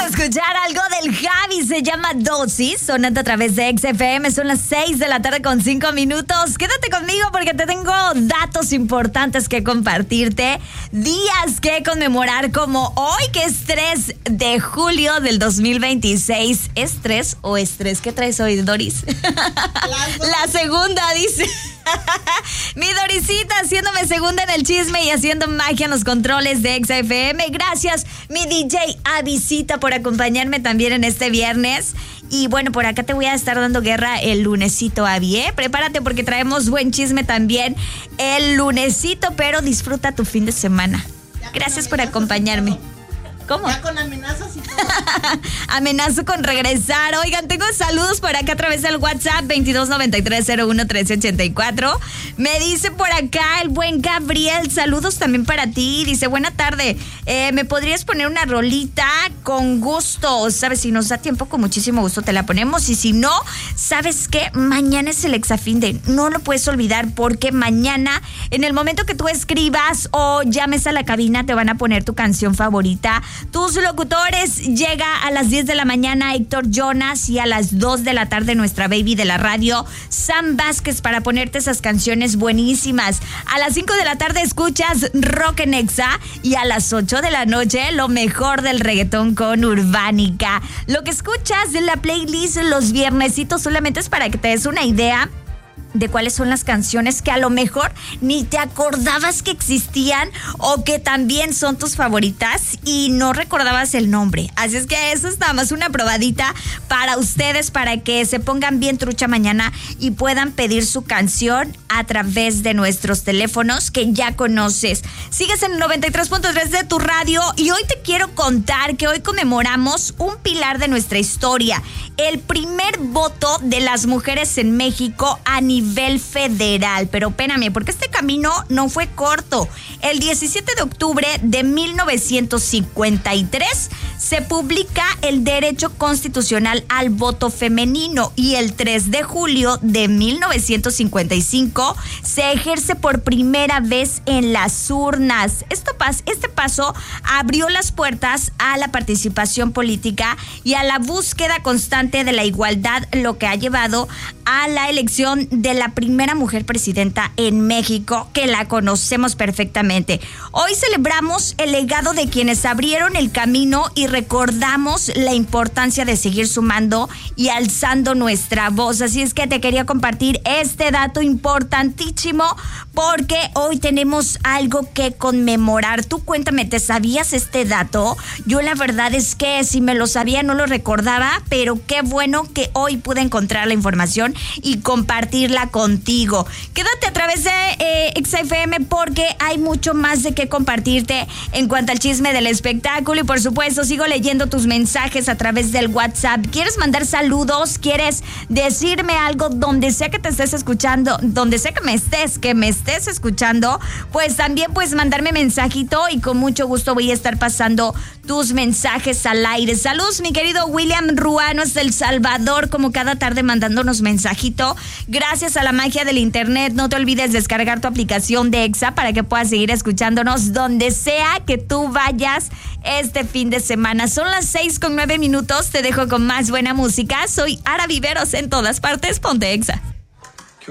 escuchar algo del Javi, se llama Dosis, sonando a través de XFM. Son las 6 de la tarde con 5 minutos. Quédate conmigo porque te tengo datos importantes que compartirte. Días que conmemorar como hoy, que es 3 de julio del 2026. ¿Es 3 o es 3? ¿Qué traes hoy, Doris? La segunda, dice. Mi Dorisita haciéndome segunda en el chisme y haciendo magia en los controles de XFM. Gracias, mi DJ Avisita, por acompañarme también en este viernes. Y bueno, por acá te voy a estar dando guerra el lunesito, Avi, ¿eh? Prepárate porque traemos buen chisme también el lunesito, pero disfruta tu fin de semana. Gracias por acompañarme. ¿Cómo? Ya con amenazas y todo. Amenazo con regresar. Oigan, tengo saludos por acá a través del WhatsApp 2293011384. Me dice por acá el buen Gabriel, saludos también para ti. Dice, buena tarde, ¿me podrías poner una rolita? Con gusto, ¿sabes? Si nos da tiempo, con muchísimo gusto te la ponemos. Y si no, ¿sabes qué? Mañana es el Exafinde. No lo puedes olvidar porque mañana, en el momento que tú escribas o llames a la cabina, te van a poner tu canción favorita. Tus locutores, llega a las 10 de la mañana Héctor Jonas y a las 2 de la tarde nuestra baby de la radio, Sam Vázquez, para ponerte esas canciones buenísimas. A las 5 de la tarde escuchas Rock en Exa y a las 8 de la noche lo mejor del reggaetón con Urbánica. Lo que escuchas de la playlist los viernesitos solamente es para que te des una idea de cuáles son las canciones que a lo mejor ni te acordabas que existían o que también son tus favoritas y no recordabas el nombre. Así es que eso es nada más una probadita para ustedes, para que se pongan bien trucha mañana y puedan pedir su canción a través de nuestros teléfonos que ya conoces. Sigues en el 93.3 de tu radio y hoy te quiero contar que hoy conmemoramos un pilar de nuestra historia, el primer voto de las mujeres en México a nivel federal. Pero espérame, porque este camino no fue corto. El 17 de octubre de 1953 se publica el derecho constitucional al voto femenino y el 3 de julio de 1955 se ejerce por primera vez en las urnas. Este paso abrió las puertas a la participación política y a la búsqueda constante de la igualdad, lo que ha llevado a la elección de la primera mujer presidenta en México, que la conocemos perfectamente. Hoy celebramos el legado de quienes abrieron el camino y recordamos la importancia de seguir sumando y alzando nuestra voz. Así es que te quería compartir este dato importantísimo porque hoy tenemos algo que conmemorar. Tú cuéntame, ¿te sabías este dato? Yo la verdad es que si me lo sabía no lo recordaba, pero qué bueno que hoy pude encontrar la información y compartirla contigo. Quédate a través de XFM porque hay mucho más de qué compartirte en cuanto al chisme del espectáculo y por supuesto sigo leyendo tus mensajes a través del WhatsApp. ¿Quieres mandar saludos? ¿Quieres decirme algo donde sea que te estés escuchando? Donde sea que me estés escuchando, pues también puedes mandarme mensajito y con mucho gusto voy a estar pasando tus mensajes al aire. Saludos, mi querido William Ruano desde El Salvador, como cada tarde mandándonos mensajito. Gracias a la magia del internet, no te olvides descargar tu aplicación de Exa para que puedas seguir escuchándonos donde sea que tú vayas este fin de semana. Son las 6:09, te dejo con más buena música. Soy Ara Viveros, en todas partes, ponte Exa.